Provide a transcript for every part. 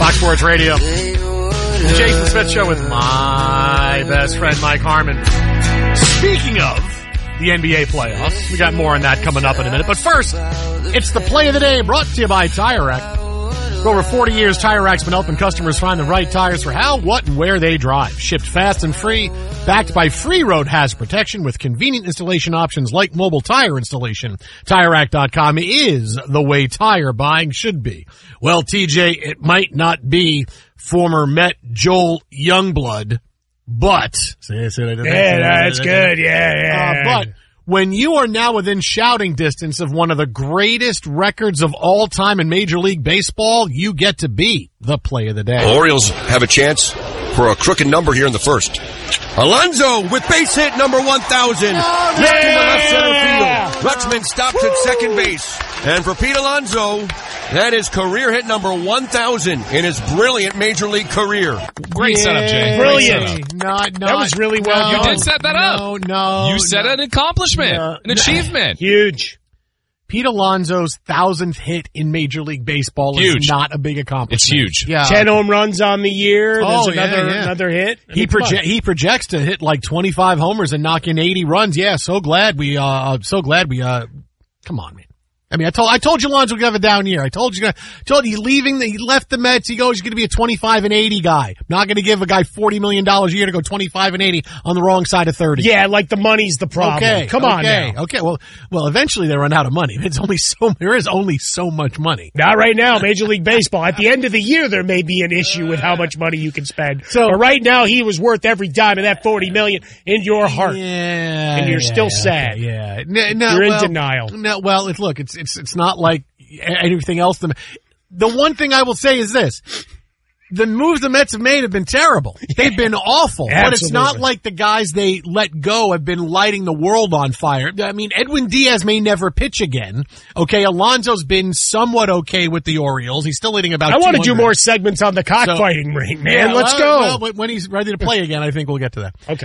Fox Sports Radio. The Jason Smith Show with my best friend, Mike Harmon. Speaking of the NBA playoffs, we got more on that coming up in a minute. But first, it's the play of the day brought to you by Tire Rack. For over 40 years, Tire Rack's been helping customers find the right tires for how, what, and where they drive. Shipped fast and free, backed by free road hazard protection with convenient installation options like mobile tire installation. TireRack.com is the way tire buying should be. Well, TJ, it might not be former Met Joel Youngblood, but... that's good. Yeah. But when you are now within shouting distance of one of the greatest records of all time in Major League Baseball, you get to be the play of the day. The Orioles have a chance for a crooked number here in the first. Alonso with base hit number 1,000. Left in the left center field. Rutschman stops at second base. And for Pete Alonso, that is career hit number 1,000 in his brilliant Major League career. Great setup, Jay. Brilliant. That was really well done. You did set that up. You set an accomplishment, an achievement. Huge. Pete Alonso's 1,000th hit in Major League Baseball is not a big accomplishment. It's huge. Yeah. 10 home runs on the year. There's another hit. He projects to hit like 25 homers and knock in 80 runs. Yeah, so glad we come on, man. I mean, I told you Alonso would have a down year. I told you he left the Mets. He goes, he's going to be a 25 and 80 guy. I'm not going to give a guy $40 million a year to go 25 and 80 on the wrong side of 30. Yeah, like the money's the problem. Okay. Come on now. Okay. Well, eventually they run out of money. There is only so much money. Not right now, Major League Baseball. At the end of the year, there may be an issue with how much money you can spend. But right now, he was worth every dime of that $40 million in your heart. Yeah. And you're still sad. Yeah. You're in denial. No, well, it's not like anything else. The one thing I will say is this. The moves the Mets have made have been terrible. They've been awful. But it's not like the guys they let go have been lighting the world on fire. I mean, Edwin Diaz may never pitch again. Okay, Alonso's been somewhat okay with the Orioles. He's still hitting about 200. I want to do more segments on the cockfighting ring, man. Yeah, let's go. Well, when he's ready to play again, I think we'll get to that. Okay.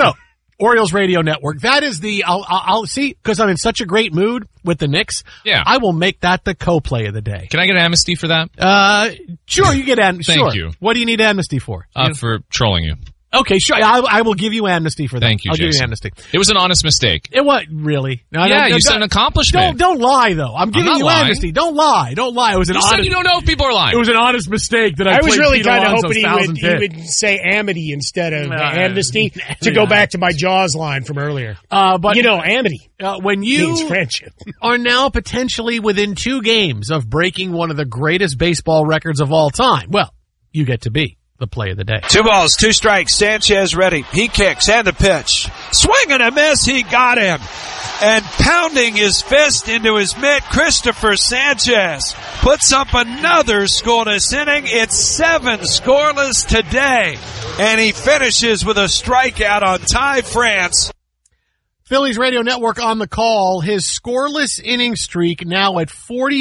Orioles Radio Network. That is I'll see, because I'm in such a great mood with the Knicks. Yeah. I will make that the co-play of the day. Can I get an amnesty for that? Sure, you get amnesty. Thank you. What do you need amnesty for? For trolling you. Okay, sure. I will give you amnesty for that. Thank you, I'll Jason. give you amnesty. It was an honest mistake. It was really. No, you said an accomplishment. Don't lie though. I'm giving you amnesty. Don't lie. It was an You said you don't know if people are lying. It was an honest mistake that I was really kind of hoping he would say amity instead of amnesty to go back to my Jaws line from earlier. But amity. When you means friendship. are now potentially within 2 games of breaking one of the greatest baseball records of all time, well, you get to be the play of the day. 2 balls, 2 strikes. Sanchez ready. He kicks and the pitch. Swing and a miss. He got him. And pounding his fist into his mitt, Christopher Sanchez puts up another scoreless inning. It's 7 scoreless today. And he finishes with a strikeout on Ty France. Phillies Radio Network on the call. His scoreless inning streak now at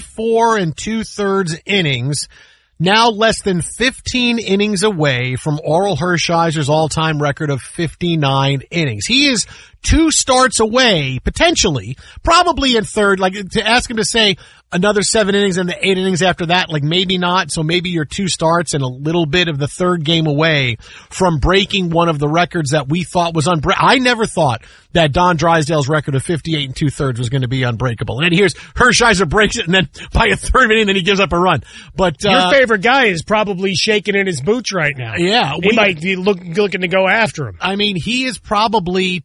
44 2/3 innings. Now less than 15 innings away from Oral Hershiser's all-time record of 59 innings. He is 2 starts away, potentially, probably in third, like to ask him to say another 7 innings and the 8 innings after that, like maybe not. So maybe you're 2 starts and a little bit of the third game away from breaking one of the records that we thought was unbreakable. I never thought that Don Drysdale's record of 58 2/3 was going to be unbreakable. And then here's Hershiser breaks it, and then by a third inning, then he gives up a run. But your favorite guy is probably shaking in his boots right now. Yeah, he might be looking to go after him. I mean, he is probably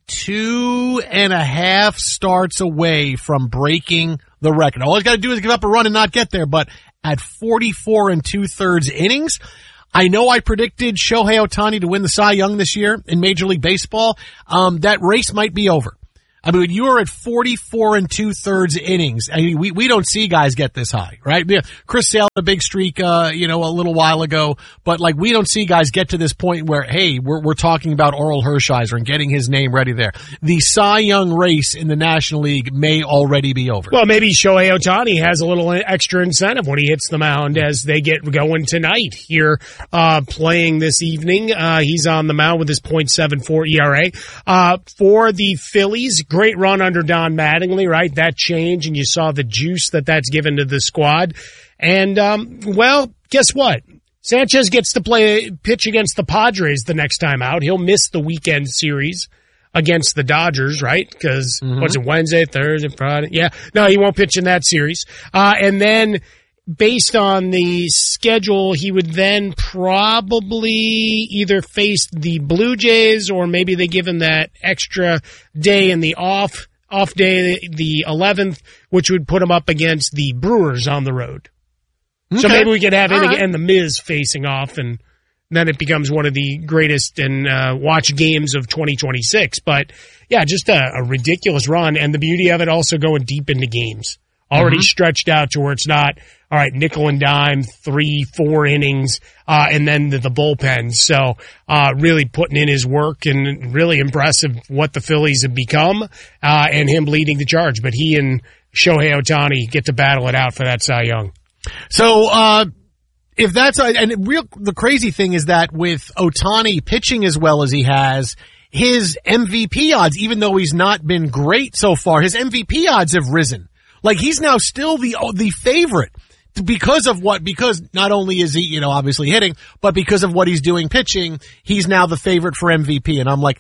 2.5 starts away from breaking the record. All he's got to do is give up a run and not get there. But at 44 2/3 innings, I know I predicted Shohei Ohtani to win the Cy Young this year in Major League Baseball. That race might be over. I mean, you are at 44 2/3 innings. I mean, we don't see guys get this high, right? Yeah, Chris Sale had a big streak, a little while ago, but like we don't see guys get to this point where, hey, we're talking about Oral Hershiser and getting his name ready there. The Cy Young race in the National League may already be over. Well, maybe Shohei Ohtani has a little extra incentive when he hits the mound as they get going tonight here, playing this evening. He's on the mound with his .74 ERA. For the Phillies, great run under Don Mattingly, right? That change, and you saw the juice that's given to the squad. And, guess what? Sanchez gets to pitch against the Padres the next time out. He'll miss the weekend series against the Dodgers, right? Because what's it, Wednesday, Thursday, Friday? Yeah. No, he won't pitch in that series. And then based on the schedule, he would then probably either face the Blue Jays or maybe they give him that extra day in the off day, the 11th, which would put him up against the Brewers on the road. Okay. So maybe we could have him and the Miz facing off, and then it becomes one of the greatest and watch games of 2026. But yeah, just a ridiculous run, and the beauty of it also going deep into games. Already stretched out to where it's not, all right, nickel and dime, 3-4 innings, and then the bullpen. So really putting in his work, and really impressive what the Phillies have become, and him leading the charge. But he and Shohei Ohtani get to battle it out for that Cy Young. So, if that's, the crazy thing is that with Ohtani pitching as well as he has, his MVP odds, even though he's not been great so far, his MVP odds have risen. Like, he's now still the favorite because not only is he, obviously hitting, but because of what he's doing pitching, he's now the favorite for MVP. And I'm like,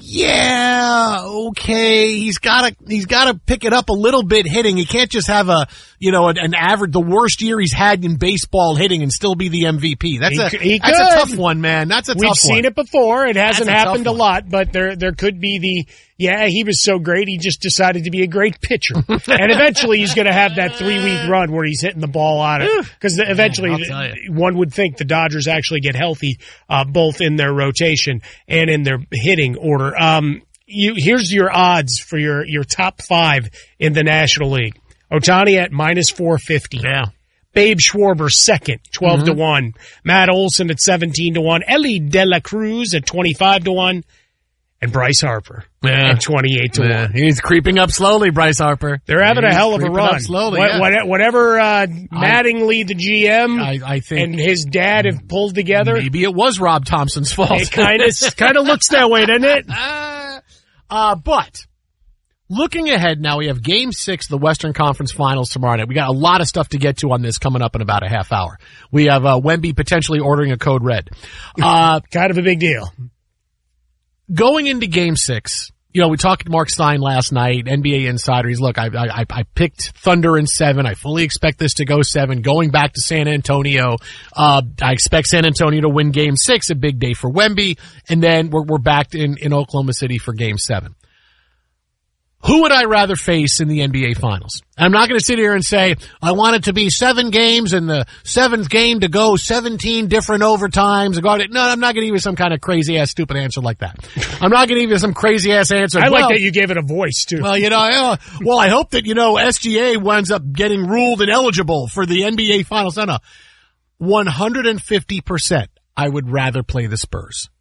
yeah, okay, he's gotta pick it up a little bit hitting. He can't just have an average, the worst year he's had in baseball hitting and still be the MVP. That's a tough one, man. That's a tough one. We've seen it before. It hasn't happened a lot, but there could be he was so great, he just decided to be a great pitcher. And eventually he's going to have that 3-week run where he's hitting the ball out of it. Because eventually one would think the Dodgers actually get healthy, both in their rotation and in their hitting order. Here's your odds for your top 5 in the National League. Ohtani at -450. Yeah. Babe Schwarber second, 12-1. Matt Olson at 17-1. Ellie De La Cruz at 25-1. And Bryce Harper at 28-1. Yeah. He's creeping up slowly, Bryce Harper. They're having a hell of a run. Slowly, Whatever Mattingly, the GM, I think, and his dad have pulled together. Maybe it was Rob Thompson's fault. It kind of looks that way, doesn't it? But looking ahead now, we have Game 6 of the Western Conference Finals tomorrow night. We got a lot of stuff to get to on this coming up in about a half hour. We have Wemby potentially ordering a code red. Kind of a big deal. Going into Game 6, we talked to Mark Stein last night, NBA Insider. He's, look, I picked Thunder in 7. I fully expect this to go 7. Going back to San Antonio, I expect San Antonio to win Game 6, a big day for Wemby, and then we're back in Oklahoma City for Game 7. Who would I rather face in the NBA Finals? I'm not going to sit here and say, I want it to be 7 games and the 7th game to go 17 different overtimes. No, I'm not going to give you some kind of crazy-ass stupid answer like that. I'm not going to give you some crazy-ass answer. I like that you gave it a voice, too. Well, I hope that, SGA winds up getting ruled ineligible for the NBA Finals. No. 150%, I would rather play the Spurs.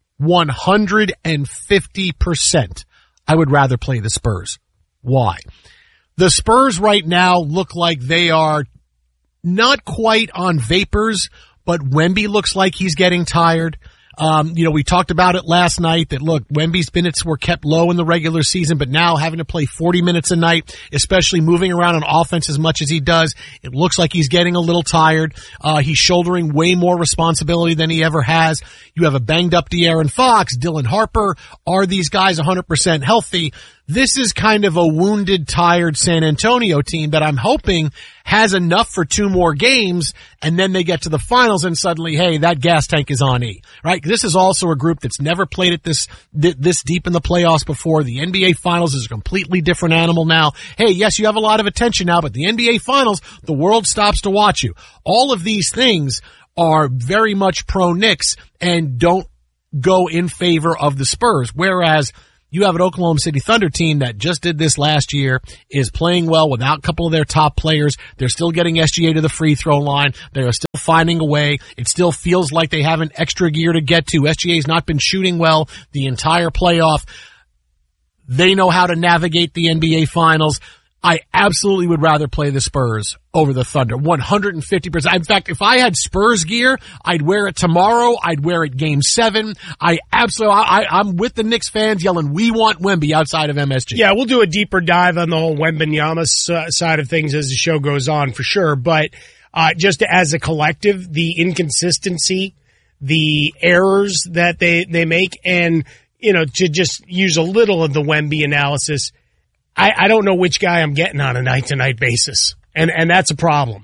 150%, I would rather play the Spurs. Why? The Spurs right now look like they are not quite on vapors, but Wemby looks like he's getting tired. We talked about it last night that, look, Wemby's minutes were kept low in the regular season, but now having to play 40 minutes a night, especially moving around on offense as much as he does, it looks like he's getting a little tired. He's shouldering way more responsibility than he ever has. You have a banged up De'Aaron Fox, Dylan Harper. Are these guys 100% healthy? This is kind of a wounded, tired San Antonio team that I'm hoping has enough for 2 more games, and then they get to the finals and suddenly, hey, that gas tank is on E, right? This is also a group that's never played it this deep in the playoffs before. The NBA Finals is a completely different animal now. Hey, yes, you have a lot of attention now, but the NBA Finals, the world stops to watch you. All of these things are very much pro Knicks and don't go in favor of the Spurs, whereas you have an Oklahoma City Thunder team that just did this last year, is playing well without a couple of their top players. They're still getting SGA to the free throw line. They're still finding a way. It still feels like they have an extra gear to get to. SGA's not been shooting well the entire playoff. They know how to navigate the NBA Finals. I absolutely would rather play the Spurs over the Thunder. 150%. In fact, if I had Spurs gear, I'd wear it tomorrow. I'd wear it Game 7. I'm with the Knicks fans yelling, we want Wemby outside of MSG. Yeah, we'll do a deeper dive on the whole Wembanyama side of things as the show goes on for sure. But just as a collective, the inconsistency, the errors that they make, and, to just use a little of the Wemby analysis, I don't know which guy I'm getting on a night-to-night basis. And that's a problem.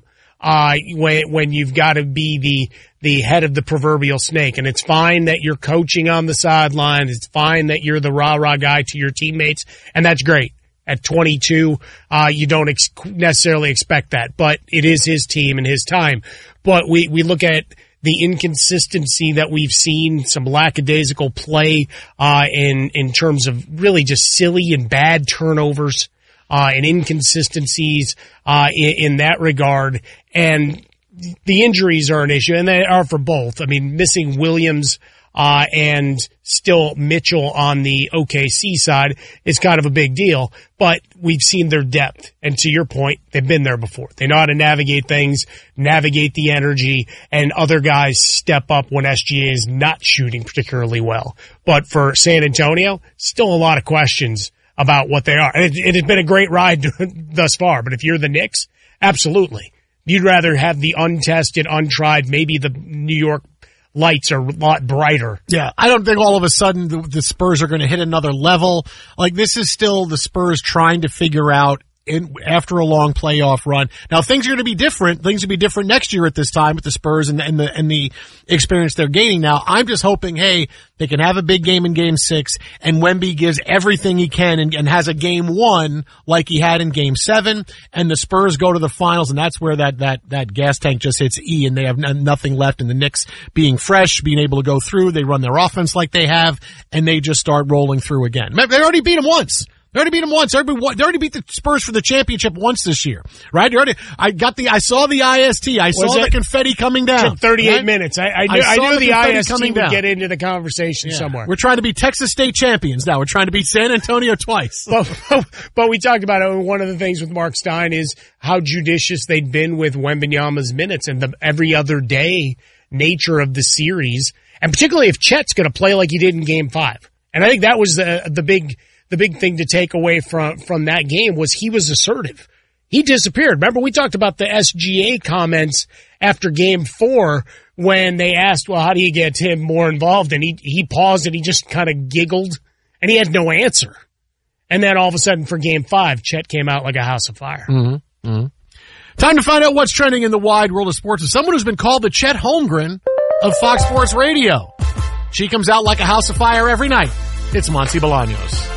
When you've got to be the head of the proverbial snake. And it's fine that you're coaching on the sideline. It's fine that you're the rah-rah guy to your teammates. And that's great. At 22, you don't necessarily expect that, but it is his team and his time. But we look at the inconsistency that we've seen, some lackadaisical play, in terms of really just silly and bad turnovers, and inconsistencies, in that regard. And the injuries are an issue, and they are for both. I mean, missing Williams, and still Mitchell on the OKC side is kind of a big deal, but we've seen their depth. And to your point, they've been there before. They know how to navigate things, navigate the energy, and other guys step up when SGA is not shooting particularly well. But for San Antonio, still a lot of questions about what they are. And it has been a great ride thus far, but if you're the Knicks, absolutely. You'd rather have the untested, untried, maybe the New York lights are a lot brighter. Yeah, I don't think all of a sudden the Spurs are going to hit another level. Like, this is still the Spurs trying to figure out after a long playoff run. Now, things are going to be different. Things will be different next year at this time with the Spurs and the experience they're gaining now. I'm just hoping, hey, they can have a big game in Game 6, and Wemby gives everything he can and has a Game 1 like he had in Game 7, and the Spurs go to the finals, and that's where that gas tank just hits E, and they have nothing left, and the Knicks being fresh, being able to go through, they run their offense like they have, and they just start rolling through again. They already beat them once. They already beat them once. They already beat the Spurs for the championship once this year, right? I saw the IST. I saw the confetti coming down. Took 38 right? minutes. I knew the IST would get into the conversation somewhere. We're trying to be Texas State champions now. We're trying to beat San Antonio twice. But we talked about it. One of the things with Mark Stein is how judicious they'd been with Wembanyama's minutes and the every other day nature of the series, and particularly if Chet's going to play like he did in Game 5. And I think that was the big thing to take away from that game was he was assertive. He disappeared. Remember, we talked about the SGA comments after Game 4 when they asked, well, how do you get him more involved? And he paused and he just kind of giggled and he had no answer. And then all of a sudden for Game 5, Chet came out like a house of fire. Mm-hmm. Mm-hmm. Time to find out what's trending in the wide world of sports with someone who's been called the Chet Holmgren of Fox Sports Radio. She comes out like a house of fire every night. It's Monty Bolaños.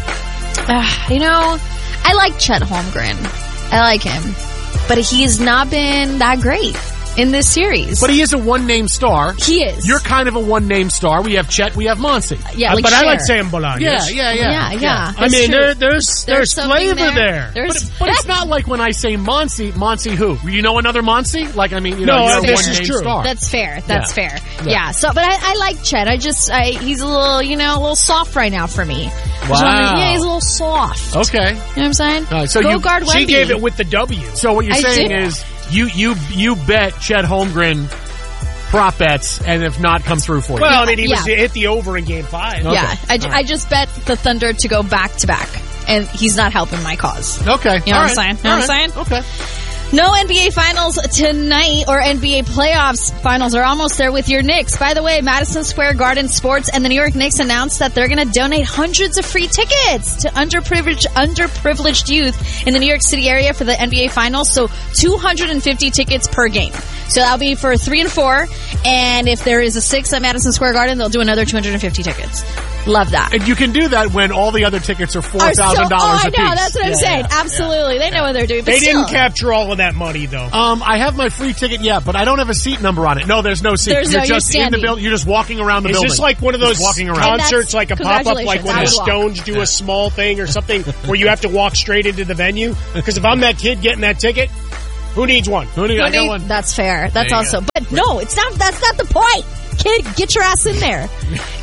I like Chet Holmgren. I like him. But he's not been that great in this series. But he is a one-name star. He is. You're kind of a one-name star. We have Chet, we have Monty. Yeah, but I like saying Bolaños. Yeah. I mean, there's flavor there. But it's not like when I say Monty who? You know another Monty? Like, I mean, no, you're this a is one-name true. star. That's fair. Yeah. So, but I like Chet. He's a little, a little soft right now for me. Wow. He's a little soft. Okay. You know what I'm saying? Right, so Go guard Wemby. She gave it with the W. So what you're saying is you bet Chet Holmgren prop bets, and if not, come through for you. Well, I mean, he hit the over in Game 5. Okay. Yeah, I just bet the Thunder to go back-to-back, and he's not helping my cause. Okay. You know what I'm saying? Okay. No NBA Finals tonight, or NBA playoffs finals are almost there with your Knicks. By the way, Madison Square Garden Sports and the New York Knicks announced that they're going to donate hundreds of free tickets to underprivileged youth in the New York City area for the NBA Finals. So 250 tickets per game. So that'll be for 3 and 4. And if there is a 6 at Madison Square Garden, they'll do another 250 tickets. Love that. And you can do that when all the other tickets are $4,000 apiece. I know, that's what I'm saying. Absolutely. They know what they're doing. But they didn't capture all of that money, though. I have my free ticket, but I don't have a seat number on it. No, there's no seat. You're just in the building. You're just walking around the building. Is this like one of those concerts, like a pop-up, like when the Stones do a small thing or something where you have to walk straight into the venue? Because if I'm that kid getting that ticket, who needs one? I got one. That's fair. That's also. But no, it's not. That's not the point. Kid, get your ass in there.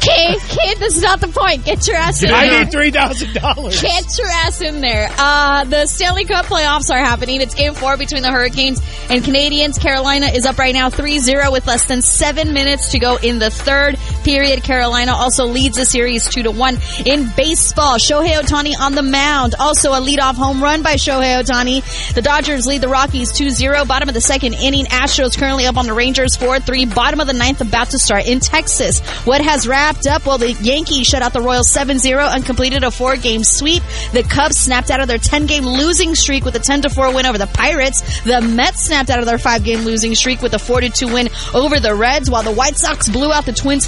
Kid, this is not the point. Get your ass in there. I need $3,000. Get your ass in there. The Stanley Cup playoffs are happening. It's game 4 between the Hurricanes and Canadiens. Carolina is up right now 3-0 with less than 7 minutes to go in the third period. Carolina also leads the series 2-1. In baseball, Shohei Ohtani on the mound. Also a leadoff home run by Shohei Ohtani. The Dodgers lead the Rockies 2-0. Bottom of the second inning. Astros currently up on the Rangers 4-3. Bottom of the ninth about to start in Texas. What has wrapped up? Well, the Yankees shut out the Royals 7-0 and completed a 4-game sweep. The Cubs snapped out of their 10-game losing streak with a 10-4 win over the Pirates. The Mets snapped out of their 5-game losing streak with a 4-2 win over the Reds, while the White Sox blew out the Twins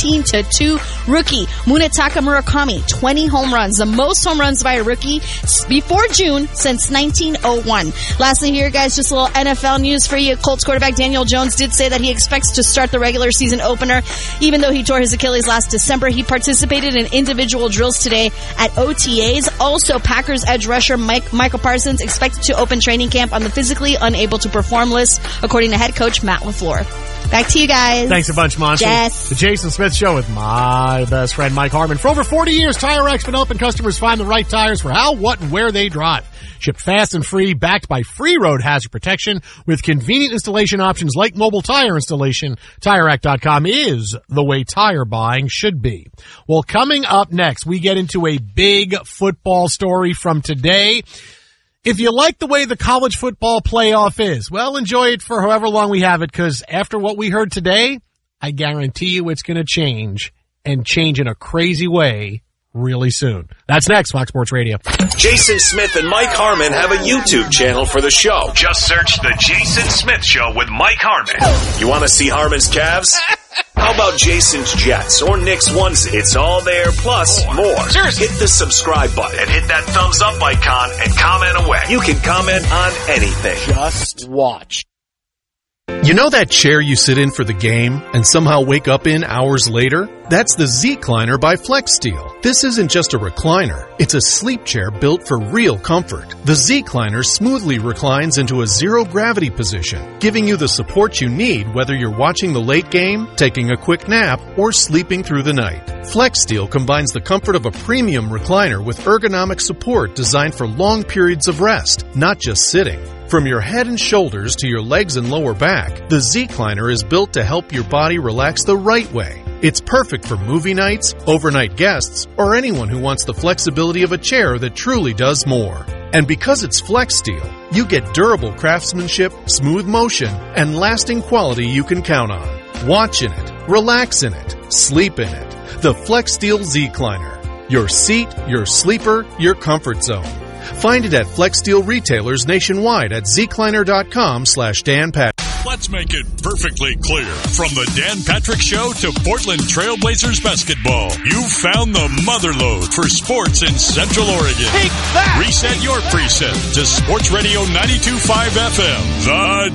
15-2. Rookie Munetaka Murakami, 20 home runs, the most home runs by a rookie before June since 1901. Lastly here, guys, just a little NFL news for you. Colts quarterback Daniel Jones did say that he expects to start the regular season opener, even though he tore his Achilles last December. He participated in individual drills today at OTAs. Also, Packers edge rusher Michael Parsons expected to open training camp on the physically unable to perform list, according to head coach Matt LaFleur. Back to you guys. Thanks a bunch, Monty. Yes. The Jason Smith Show with my best friend, Mike Harmon. For over 40 years, TireRack's been helping customers find the right tires for how, what, and where they drive. Shipped fast and free, backed by free road hazard protection with convenient installation options like mobile tire installation. TireRack.com is the way tire buying should be. Well, coming up next, we get into a big football story from today. If you like the way the college football playoff is, well, enjoy it for however long we have it, because after what we heard today, I guarantee you it's going to change, and change in a crazy way really soon. That's next, Fox Sports Radio. Jason Smith and Mike Harmon have a YouTube channel for the show. Just search The Jason Smith Show with Mike Harmon. You want to see Harmon's calves? How about Jason's Jets or Nick's onesie? It's all there, plus more. Seriously. Hit the subscribe button and hit that thumbs up icon and comment away. You can comment on anything. Just watch. You know that chair you sit in for the game and somehow wake up in hours later? That's the Z-Cliner by FlexSteel. This isn't just a recliner. It's a sleep chair built for real comfort. The Z-Cliner smoothly reclines into a zero-gravity position, giving you the support you need whether you're watching the late game, taking a quick nap, or sleeping through the night. FlexSteel combines the comfort of a premium recliner with ergonomic support designed for long periods of rest, not just sitting. From your head and shoulders to your legs and lower back, the Z-Cliner is built to help your body relax the right way. It's perfect for movie nights, overnight guests, or anyone who wants the flexibility of a chair that truly does more. And because it's FlexSteel, you get durable craftsmanship, smooth motion, and lasting quality you can count on. Watch in it, relax in it, sleep in it. The FlexSteel Z-Cliner. Your seat, your sleeper, your comfort zone. Find it at FlexSteel retailers nationwide at zcliner.com/Dan Patrick. Let's make it perfectly clear. From the Dan Patrick Show to Portland Trailblazers basketball, you found the motherlode for sports in Central Oregon. Take that! Reset your preset to Sports Radio 92.5 FM. The